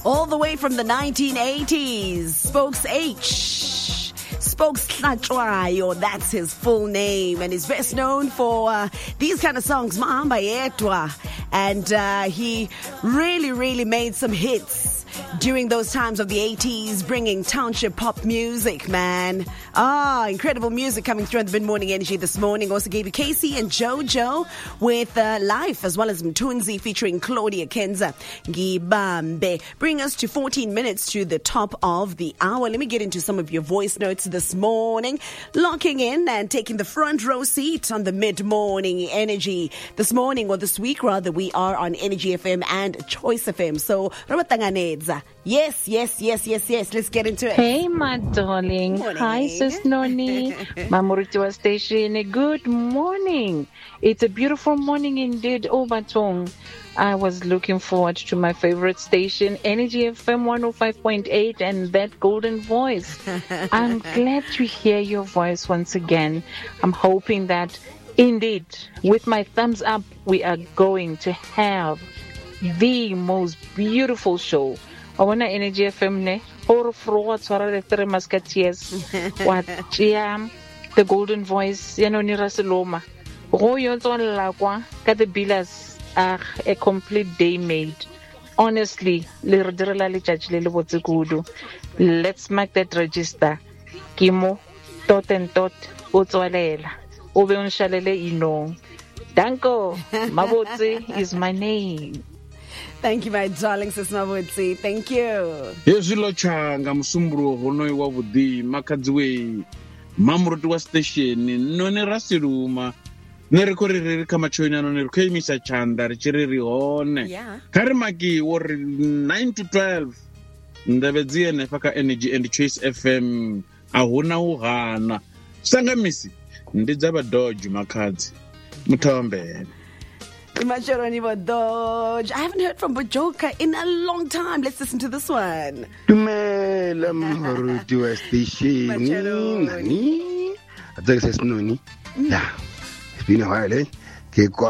All the way from the 1980s, Spokes H. Spokes Tlatwayo, that's his full name, and he's best known for these kind of songs, Mahamba Yedwa. And he really made some hits during those times of the 80s, bringing township pop music, man. Incredible music coming through on the Mid Morning Energy this morning. Also gave you Casey and JoJo with Life, as well as Mtunzi featuring Claudia Kenza. Gibambe. Bring us to 14 minutes to the top of the hour. Let me get into some of your voice notes this morning. Locking in and taking the front row seat on the Mid Morning Energy. This morning, or this week rather, we are on Energy FM and Choice FM. So, yes. Let's get into it. Hey, my darling. Morning. Hi, Sis Noni. Mamuritua Station. Good morning. It's a beautiful morning indeed, Obatong. I was looking forward to my favorite station, Energy FM 105.8, and that golden voice. I'm glad to hear your voice once again. I'm hoping that, indeed, with my thumbs up, we are going to have the most beautiful show. I want Energy FM ne or for the 3 Musketeers. What the golden voice, ni Raseloma. Lagwa, the Billas are a complete day made. Honestly, let's mark that register. Kimo, tot and tot, Otoalela. Obeon Shalele Ino. Danko, Mabotse is my name. Thank you, my darling Sis Mabutsi. Thank you. Yezilo changa msumbro honoi wa vudi makadziwe mamrutu wa station none rasiruma nerekorere kama choina none rekemisa chanda richiriri hone karimaki wor 9 to 12 ndavedziene paka Energy and Choice FM ahuna uhana sangamisi ndidzaba Dodge makadzi mutombe. I haven't heard from Bojoka in a long time. Let's listen to this one. Dumela mmaruti wa station. Nani? Ataka Sis Noni. Yeah. It's been a while, eh?